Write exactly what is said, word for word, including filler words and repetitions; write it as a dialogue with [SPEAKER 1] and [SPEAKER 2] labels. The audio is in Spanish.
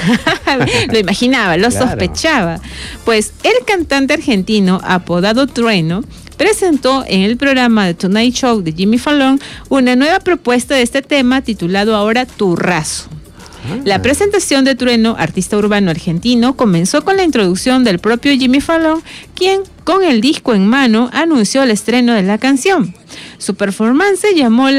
[SPEAKER 1] Lo imaginaba, lo claro. sospechaba. Pues el cantante argentino, apodado Trueno, presentó en el programa The Tonight Show de Jimmy Fallon una nueva propuesta de este tema titulado ahora Turrazo. La presentación de Trueno, artista urbano argentino, comenzó con la introducción del propio Jimmy Fallon, quien, con el disco en mano, anunció el estreno de la canción. Su performance llamó la